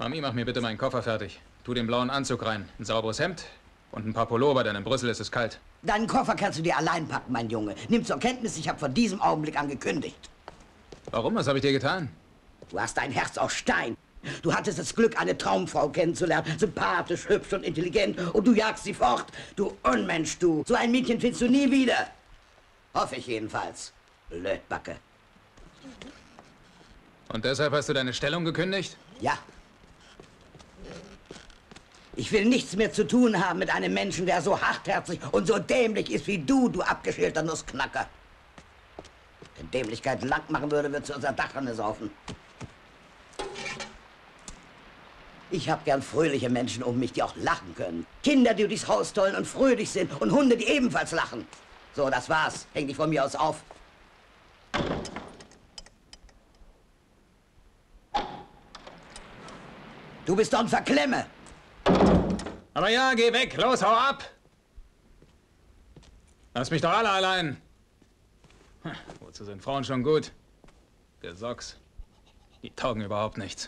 Mami, mach mir bitte meinen Koffer fertig. Tu den blauen Anzug rein, ein sauberes Hemd und ein paar Pullover, denn in Brüssel ist es kalt. Deinen Koffer kannst du dir allein packen, mein Junge. Nimm zur Kenntnis, ich habe von diesem Augenblick an gekündigt. Warum? Was habe ich dir getan? Du hast ein Herz aus Stein. Du hattest das Glück, eine Traumfrau kennenzulernen. Sympathisch, hübsch und intelligent. Und du jagst sie fort. Du Unmensch, du. So ein Mädchen findest du nie wieder. Hoffe ich jedenfalls. Blödbacke. Und deshalb hast du deine Stellung gekündigt? Ja. Ich will nichts mehr zu tun haben mit einem Menschen, der so hartherzig und so dämlich ist wie du abgeschälter Nussknacker. Wenn Dämlichkeit lang machen würde, würdest du unser Dachrinne saufen. Ich hab gern fröhliche Menschen um mich, die auch lachen können. Kinder, die durchs Haus tollen und fröhlich sind und Hunde, die ebenfalls lachen. So, das war's. Häng dich von mir aus auf. Du bist doch ein Verklemme. Aber ja, geh weg. Los, hau ab. Lass mich doch alle allein. Wozu sind Frauen schon gut? Gesocks. Die taugen überhaupt nichts.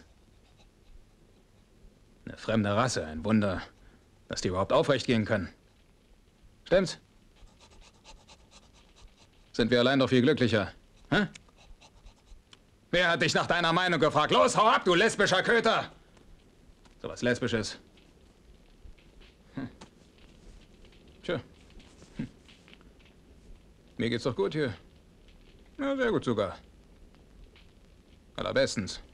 Eine fremde Rasse, ein Wunder, dass die überhaupt aufrecht gehen können. Stimmt's? Sind wir allein doch viel glücklicher, hä? Wer hat dich nach deiner Meinung gefragt? Los, hau ab, du lesbischer Köter! So was Lesbisches. Tja. Mir geht's doch gut hier. Ja, sehr gut sogar. Allerbestens.